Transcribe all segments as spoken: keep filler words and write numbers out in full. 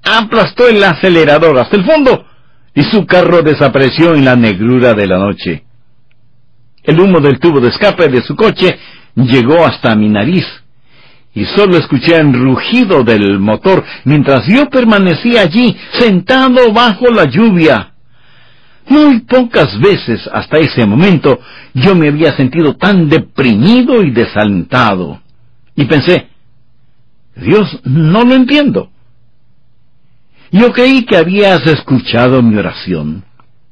aplastó el acelerador hasta el fondo y su carro desapareció en la negrura de la noche. El humo del tubo de escape de su coche llegó hasta mi nariz y solo escuché el rugido del motor mientras yo permanecía allí, sentado bajo la lluvia. Muy pocas veces hasta ese momento yo me había sentido tan deprimido y desalentado. Y pensé, Dios, no lo entiendo. Yo creí que habías escuchado mi oración.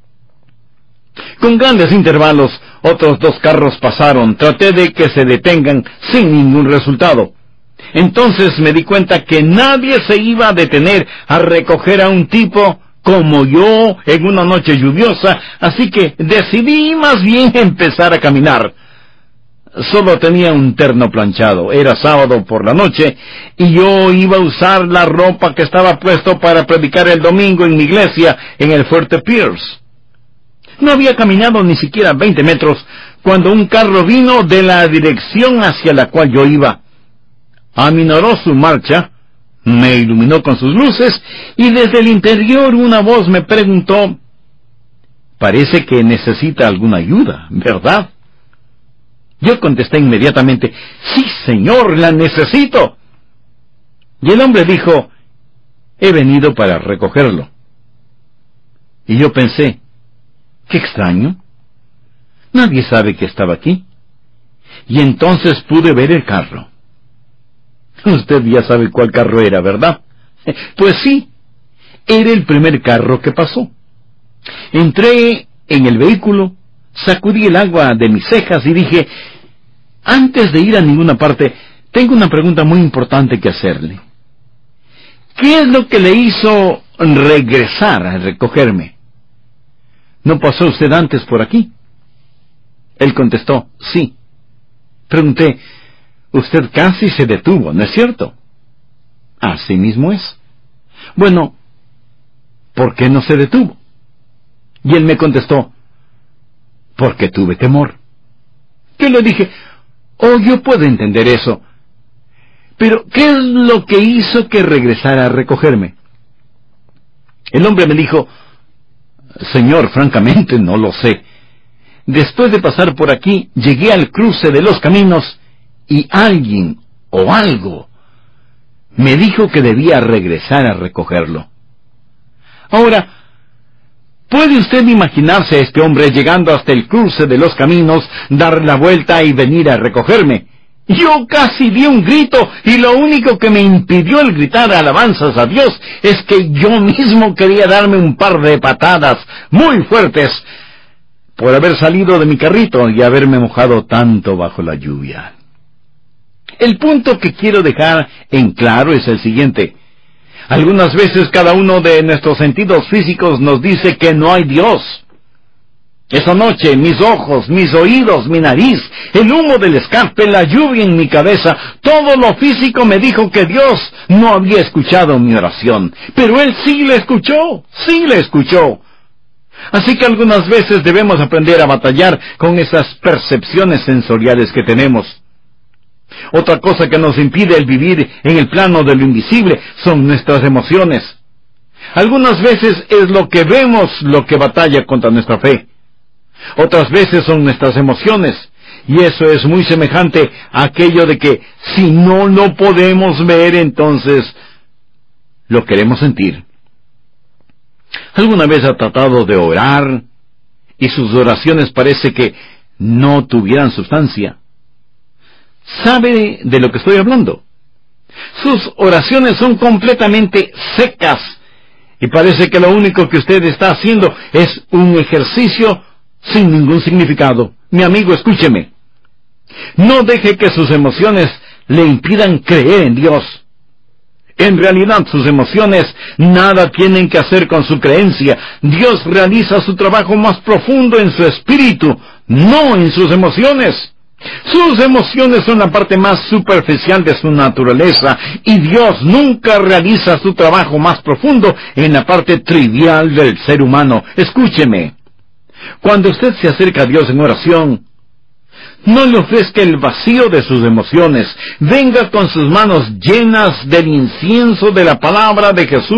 Con grandes intervalos, otros dos carros pasaron. Traté de que se detengan sin ningún resultado. Entonces me di cuenta que nadie se iba a detener a recoger a un tipo como yo en una noche lluviosa, así que decidí más bien empezar a caminar. Solo tenía un terno planchado, era sábado por la noche, y yo iba a usar la ropa que estaba puesto para predicar el domingo en mi iglesia en el Fuerte Pierce. No había caminado ni siquiera veinte metros cuando un carro vino de la dirección hacia la cual yo iba. Aminoró su marcha, me iluminó con sus luces, y desde el interior una voz me preguntó, «Parece que necesita alguna ayuda, ¿verdad?» Yo contesté inmediatamente, «Sí, señor, la necesito». Y el hombre dijo, «He venido para recogerlo». Y yo pensé, «Qué extraño. Nadie sabe que estaba aquí». Y entonces pude ver el carro. Usted ya sabe cuál carro era, ¿verdad? Pues sí, era el primer carro que pasó. Entré en el vehículo, sacudí el agua de mis cejas y dije, antes de ir a ninguna parte, tengo una pregunta muy importante que hacerle. ¿Qué es lo que le hizo regresar a recogerme? ¿No pasó usted antes por aquí? Él contestó, sí. Pregunté, usted casi se detuvo, ¿no es cierto? Así mismo es. Bueno, ¿por qué no se detuvo? Y él me contestó, porque tuve temor. Yo le dije, oh, yo puedo entender eso. Pero, ¿qué es lo que hizo que regresara a recogerme? El hombre me dijo, señor, francamente no lo sé. Después de pasar por aquí, llegué al cruce de los caminos y alguien o algo me dijo que debía regresar a recogerlo. Ahora, ¿puede usted imaginarse a este hombre llegando hasta el cruce de los caminos, dar la vuelta y venir a recogerme? Yo casi di un grito y lo único que me impidió el gritar alabanzas a Dios es que yo mismo quería darme un par de patadas muy fuertes por haber salido de mi carrito y haberme mojado tanto bajo la lluvia. El punto que quiero dejar en claro es el siguiente. Algunas veces cada uno de nuestros sentidos físicos nos dice que no hay Dios. Esa noche, mis ojos, mis oídos, mi nariz, el humo del escape, la lluvia en mi cabeza, todo lo físico me dijo que Dios no había escuchado mi oración. Pero Él sí la escuchó, sí la escuchó. Así que algunas veces debemos aprender a batallar con esas percepciones sensoriales que tenemos. Otra cosa que nos impide el vivir en el plano de lo invisible son nuestras emociones. Algunas veces es lo que vemos lo que batalla contra nuestra fe. Otras veces son nuestras emociones, y eso es muy semejante a aquello de que si no lo podemos ver, entonces lo queremos sentir. ¿Alguna vez ha tratado de orar y sus oraciones parece que no tuvieran sustancia? ¿Sabe de lo que estoy hablando? Sus oraciones son completamente secas y parece que lo único que usted está haciendo es un ejercicio sin ningún significado. Mi amigo, escúcheme. No deje que sus emociones le impidan creer en Dios. En realidad, sus emociones nada tienen que hacer con su creencia. Dios realiza su trabajo más profundo en su espíritu, no en sus emociones. Sus emociones son la parte más superficial de su naturaleza, y Dios nunca realiza su trabajo más profundo en la parte trivial del ser humano. Escúcheme. Cuando usted se acerca a Dios en oración, no le ofrezca el vacío de sus emociones. Venga con sus manos llenas del incienso de la palabra de Jesús